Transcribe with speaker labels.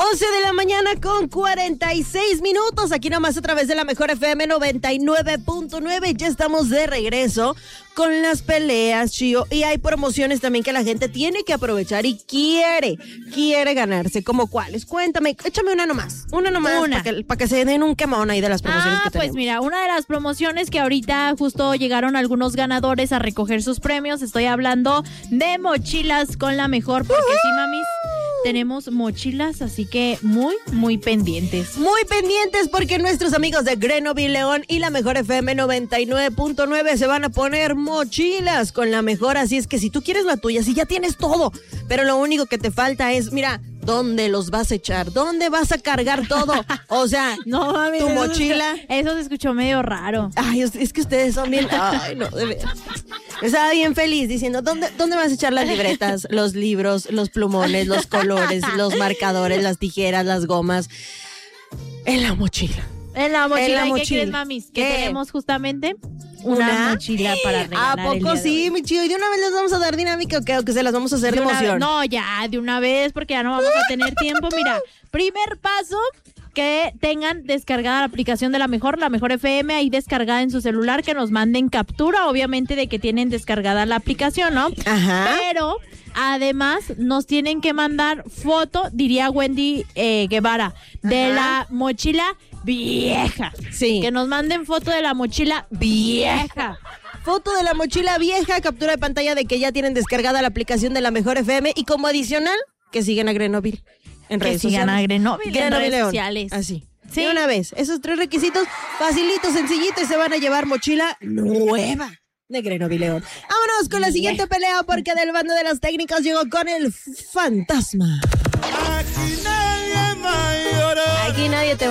Speaker 1: 11 de la mañana con 46 minutos. Aquí nomás a través de la Mejor FM 99.9. Ya estamos de regreso con las peleas, Chío. Y hay promociones también que la gente tiene que aprovechar y quiere ganarse. ¿Como cuáles? Cuéntame, échame una nomás. Una para que se den un quemón ahí de las promociones que tenemos.
Speaker 2: Pues mira, una de las promociones que ahorita justo llegaron algunos ganadores a recoger sus premios. Estoy hablando de mochilas con la Mejor, porque sí, mamis, tenemos mochilas, así que muy pendientes.
Speaker 1: Muy pendientes porque nuestros amigos de Grenoble León y la Mejor FM 99.9 se van a poner mochilas con la Mejor. Así es que si tú quieres la tuya, si ya tienes todo, pero lo único que te falta es, mira, ¿dónde los vas a echar? ¿Dónde vas a cargar todo? O sea,
Speaker 2: no, mami,
Speaker 1: tu mochila.
Speaker 2: Eso se escuchó medio raro.
Speaker 1: Ay, es que ustedes son bien. Ay, no, de verdad. Estaba bien feliz diciendo, ¿dónde vas a echar las libretas, los libros, los plumones, los colores, los marcadores, las tijeras, las gomas? En la mochila.
Speaker 2: En la mochila. ¿Y qué crees, mamis? Que tenemos justamente una mochila para regalar.
Speaker 1: ¿A poco sí, mi Chío? ¿Y de una vez les vamos a dar dinámica o que se las vamos a hacer de emoción?
Speaker 2: No, ya, de una vez, porque ya no vamos a tener tiempo. Mira, primer paso, que tengan descargada la aplicación de la Mejor FM, ahí descargada en su celular, que nos manden captura, obviamente, de que tienen descargada la aplicación, ¿no?
Speaker 1: Ajá.
Speaker 2: Pero además nos tienen que mandar foto, diría Wendy Guevara, de la mochila vieja.
Speaker 1: Sí.
Speaker 2: Que nos manden foto de la mochila vieja.
Speaker 1: Foto de la mochila vieja, captura de pantalla de que ya tienen descargada la aplicación de la Mejor FM y como adicional, que sigan a Grenoble en redes sociales.
Speaker 2: Que sigan a Grenoble en redes sociales.
Speaker 1: Así.
Speaker 2: Sí.
Speaker 1: De una vez. Esos 3 requisitos, facilitos, sencillitos, y se van a llevar mochila nueva de Grenoble León. Vámonos con la siguiente pelea porque del bando de los técnicos llegó con el fantasma. Aquí nadie te